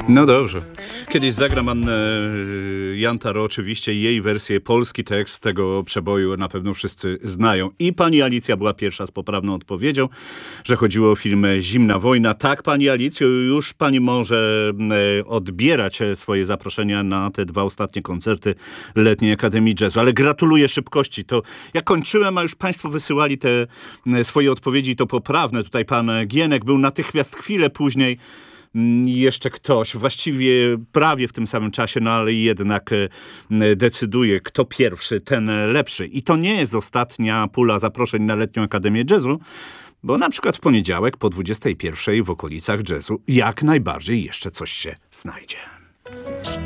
No dobrze. Kiedyś zagram Annę Jantaro, oczywiście jej wersję, polski tekst tego przeboju na pewno wszyscy znają. I pani Alicja była pierwsza z poprawną odpowiedzią, że chodziło o film Zimna wojna. Tak, pani Alicjo, już pani może odbierać swoje zaproszenia na te 2 ostatnie koncerty Letniej Akademii Jazzu. Ale gratuluję szybkości. To ja kończyłem, a już państwo wysyłali te swoje odpowiedzi, to poprawne. Tutaj pan Gienek był natychmiast chwilę później. Jeszcze ktoś, właściwie prawie w tym samym czasie, no ale jednak decyduje, kto pierwszy, ten lepszy. I to nie jest ostatnia pula zaproszeń na Letnią Akademię Jazzu, bo na przykład w poniedziałek po 21:00 w okolicach jazzu jak najbardziej jeszcze coś się znajdzie.